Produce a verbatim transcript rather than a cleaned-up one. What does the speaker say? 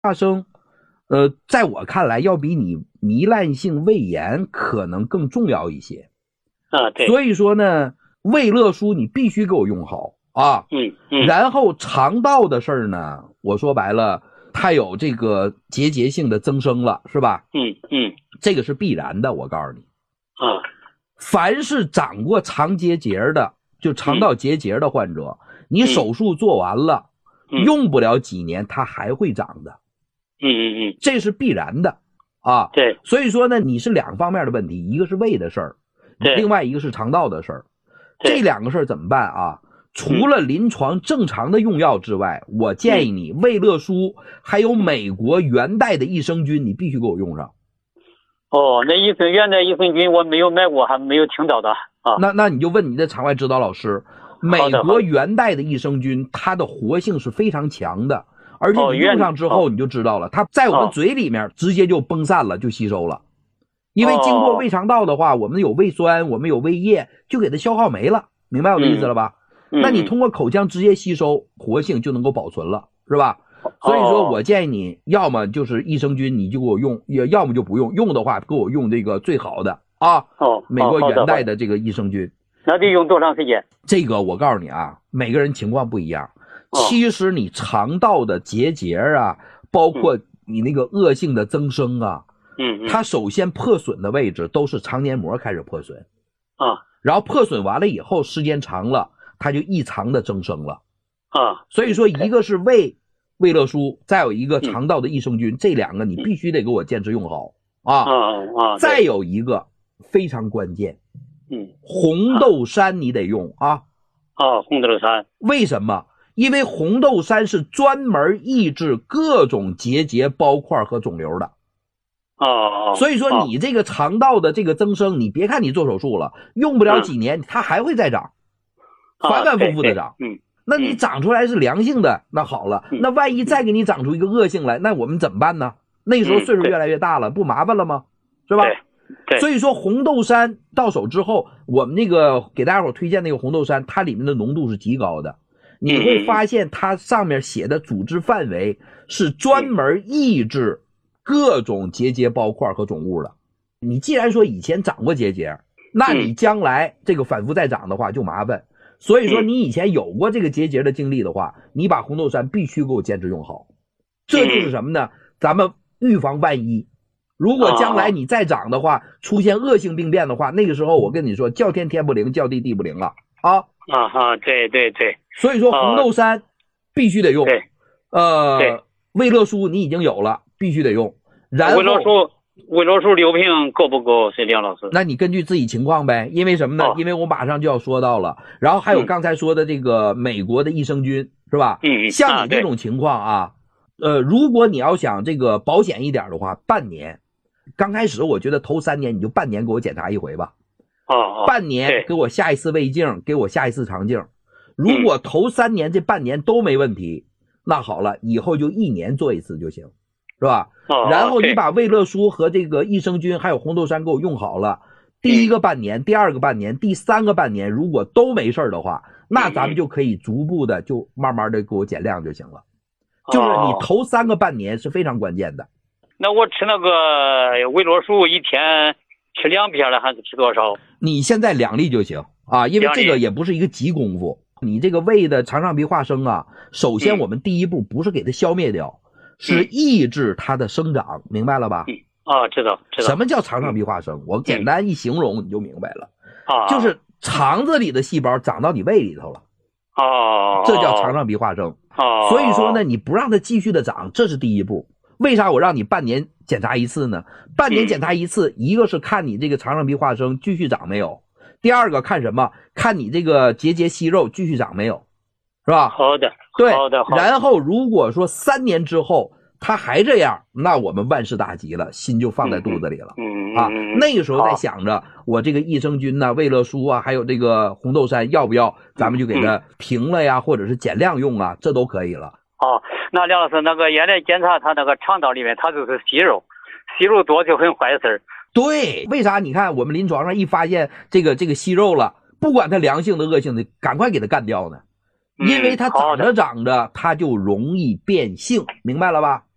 化生，呃，在我看来要比你糜烂性胃炎可能更重要一些。 啊，对。 所以说呢，胃乐舒你必须给我用好啊。 嗯嗯。 然后肠道的事儿呢，我说白了，它有这个结节性的增生了，是吧？ 嗯嗯。 这个是必然的，我告诉你。 啊。 凡是长过肠结节的，就肠道结节的患者，嗯、你手术做完了、嗯，用不了几年，它还会长的。 嗯嗯嗯， 这是必然的啊。 对。 所以说呢，你是两方面的问题，一个是胃的事儿，另外一个是肠道的事儿。这两个事儿怎么办啊？除了临床正常的用药之外，嗯、我建议你胃乐舒还有美国元代的益生菌，你必须给我用上。 哦，那益生元代益生菌我没有买过，还没有听到的啊。 那那你就问你的场外指导老师，美国元代的益生菌，它的活性是非常强的，而且你用上之后你就知道了，它在我们嘴里面直接就崩散了，就吸收了。因为经过胃肠道的话，我们有胃酸，我们有胃液，就给它消耗没了，明白我的意思了吧？ 嗯、 那你通过口腔直接吸收，活性就能够保存了，是吧？所以说我建议你，要么就是益生菌，你就给我用，也要么就不用。用的话，给我用这个最好的啊， 哦， 美国元代的这个益生菌。 那得用多长时间？ 这个我告诉你啊，每个人情况不一样。其实你肠道的结节啊，包括你那个恶性的增生啊， 嗯， 它首先破损的位置都是肠黏膜开始破损啊， 然后破损完了以后，时间长了，它就异常的增生了啊。 所以说，一个是胃。胃乐舒，再有一个肠道的益生菌，嗯、这两个你必须得给我坚持用好啊！ 啊啊！ 再有一个非常关键， 嗯， 红豆杉你得用啊！ 啊，红豆杉， 为什么？因为红豆杉是专门抑制各种结节、包块和肿瘤的。 哦、啊， 所以说你这个肠道的这个增生，你别看你做手术了，用不了几年，嗯、它还会再长，反反复复的长。 嗯。 那你长出来是良性的，那好了，那万一再给你长出一个恶性来，那我们怎么办呢？那时候岁数越来越大了，不麻烦了吗？是吧？ 对。 所以说红豆杉到手之后，我们那个给大家伙推荐那个红豆杉，它里面的浓度是极高的，你会发现它上面写的组织范围是专门抑制各种结节包块和肿物的。你既然说以前长过结节，那你将来这个反复再长的话就麻烦。所以说你以前有过这个结节的经历的话，你把红豆杉必须给我坚持用好。这就是什么呢？咱们预防万一。如果将来你再长的话，出现恶性病变的话，那个时候我跟你说，叫天天不灵，叫地地不灵了啊！ 啊哈，对对对。 所以说红豆杉必须得用。 对。 呃，胃乐舒你已经有了，必须得用。然后胃乐舒。胃乐舒六瓶够不够？是梁老师？ 那你根据自己情况呗，因为什么呢？ 哦、 因为我马上就要说到了，然后还有刚才说的这个美国的益生菌，嗯、是吧？ 嗯， 像你这种情况啊，啊呃，如果你要想这个保险一点的话，半年，刚开始我觉得头三年你就半年给我检查一回吧。 哦哦。 半年给我下一次胃镜，给我下一次肠镜。如果头三年这半年都没问题，嗯、那好了，以后就一年做一次就行。是吧？ 哦、 然后你把胃乐舒和这个益生菌还有红豆杉给我用好了，第一个半年、第二个半年、第三个半年，如果都没事的话，那咱们就可以逐步的就慢慢的给我减量就行了。就是你头三个半年是非常关键的。 那我吃那个胃乐舒一天吃两片了，还是吃多少？ 你现在两粒就行啊，因为这个也不是一个急功夫。你这个胃的肠上皮化生啊，首先我们第一步不是给它消灭掉。嗯是抑制它的生长，明白了吧？ 嗯啊，知道知道。 什么叫肠上皮化生？我简单一形容你就明白了。 啊， 就是肠子里的细胞长到你胃里头了。 哦， 这叫肠上皮化生。 哦， 所以说呢，你不让它继续的长，这是第一步。为啥我让你半年检查一次呢？半年检查一次，一个是看你这个肠上皮化生继续长没有，第二个看什么？看你这个结节息肉继续长没有。是吧？ 好的， 对， 好的，好的。 然后如果说三年之后他还这样，那我们万事大吉了，心就放在肚子里了。 嗯啊，那个时候再想着我这个益生菌呐、啊、胃乐舒啊，还有这个红豆杉要不要，咱们就给它停了呀，嗯、或者是减量用啊，这都可以了。 哦，那梁老师，那个原来检查他那个肠道里面，他就是息肉，息肉多就很坏事。 对，为啥？你看我们临床上一发现这个这个息肉了，不管它良性的恶性的，赶快给它干掉呢。因为它长着长着，它就容易变性，明白了吧？